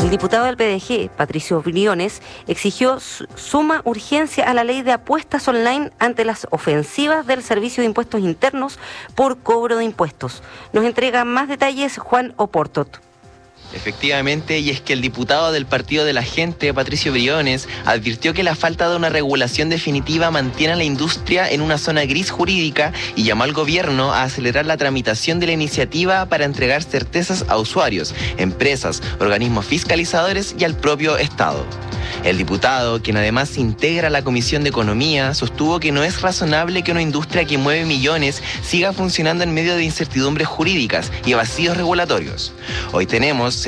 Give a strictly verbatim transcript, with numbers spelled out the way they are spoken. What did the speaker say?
El diputado del P D G, Patricio Briones, exigió suma urgencia a la ley de apuestas online ante las ofensivas del Servicio de Impuestos Internos por cobro de impuestos. Nos entrega más detalles Juan Oportot. Efectivamente, y es que el diputado del Partido de la Gente, Patricio Briones, advirtió que la falta de una regulación definitiva mantiene a la industria en una zona gris jurídica y llamó al gobierno a acelerar la tramitación de la iniciativa para entregar certezas a usuarios, empresas, organismos fiscalizadores y al propio Estado. El diputado, quien además integra la Comisión de Economía, sostuvo que no es razonable que una industria que mueve millones siga funcionando en medio de incertidumbres jurídicas y vacíos regulatorios. Hoy tenemos